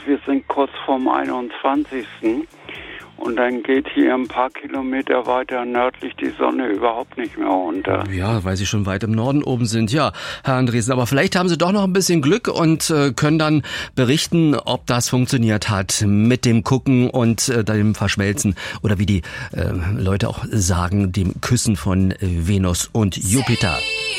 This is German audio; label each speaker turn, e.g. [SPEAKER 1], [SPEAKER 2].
[SPEAKER 1] wir sind kurz vorm 21. Und dann geht hier ein paar Kilometer weiter nördlich die Sonne überhaupt nicht mehr unter.
[SPEAKER 2] Ja, weil Sie schon weit im Norden oben sind. Ja, Herr Andresen, aber vielleicht haben Sie doch noch ein bisschen Glück und können dann berichten, ob das funktioniert hat mit dem Gucken und dem Verschmelzen oder wie die Leute auch sagen, dem Küssen von Venus und Jupiter.